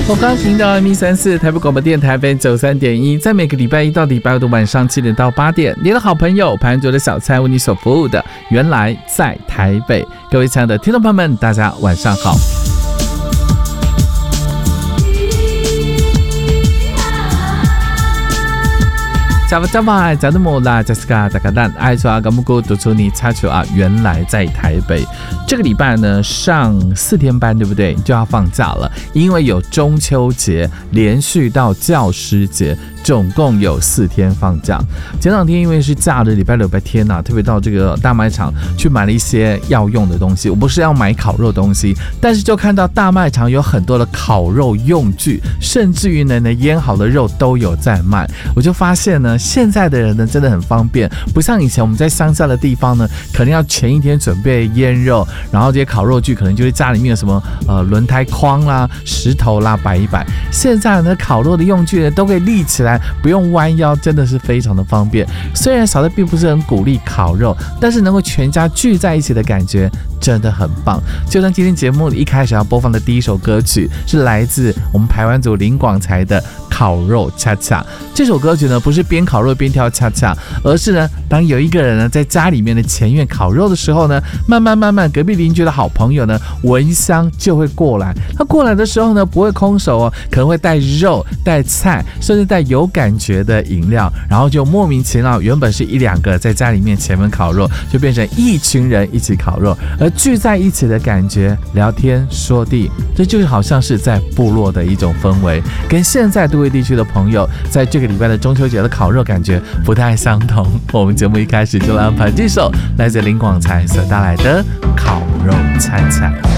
我刚听到 M134 台北广播电台 FM93.1，在每个礼拜一到礼拜五的晚上7点到8点，你的好朋友潘卓的小菜为你所服务的，原来在台北。各位亲爱的听众朋友们，大家晚上好。加巴加的莫拉加斯卡达卡蛋爱说阿嘎木古读出你插球啊，原来在台北。这个礼拜呢上4天班，对不对？就要放假了，因为有中秋节连续到教师节，总共有4天放假。前2天因为是假日，礼拜六、礼拜天啊，特别到这个大卖场去买了一些要用的东西。我不是要买烤肉东西，但是就看到大卖场有很多的烤肉用具，甚至于呢腌好的肉都有在卖。我就发现呢，现在的人呢真的很方便，不像以前我们在乡下的地方呢，可能要前1天准备腌肉，然后这些烤肉具可能就是家里面有什么轮胎框啦、石头啦摆一摆。现在呢烤肉的用具呢都可以立起来，不用弯腰，真的是非常的方便。虽然小的并不是很鼓励烤肉，但是能够全家聚在一起的感觉真的很棒。就像今天节目一开始要播放的第一首歌曲，是来自我们排湾族林广才的烤肉恰恰。这首歌曲呢不是边烤肉边跳恰恰，而是呢当有一个人呢在家里面的前院烤肉的时候呢，慢慢隔壁邻居的好朋友呢闻香就会过来。他过来的时候呢不会空手哦，可能会带肉、带菜，甚至带有感觉的饮料，然后就莫名其妙，原本是1-2个在家里面前面烤肉，就变成一群人一起烤肉，而聚在一起的感觉，聊天说地，这就好像是在部落的一种氛围，跟现在都会地区的朋友在这个礼拜的中秋节的烤肉感觉不太相同。我们节目一开始就来安排这首来自林广才所带来的烤肉恰恰。